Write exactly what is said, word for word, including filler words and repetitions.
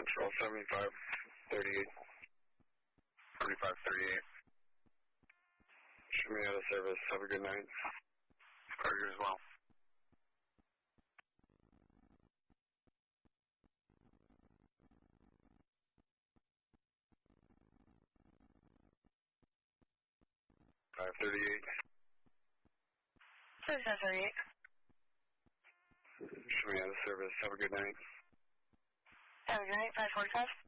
Central seventy-five thirty-eight. seventy-five thirty-eight. Show me out of service. Have a good night. Or you as well. five thirty-eight. seventy-five thirty-eight. Show me out of service. Have a good night. Have a good night. five forty-five.